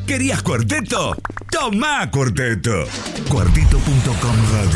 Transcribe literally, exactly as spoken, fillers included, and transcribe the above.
¿Querías cuarteto? ¡Tomá cuarteto! Cuarteto punto com Radio.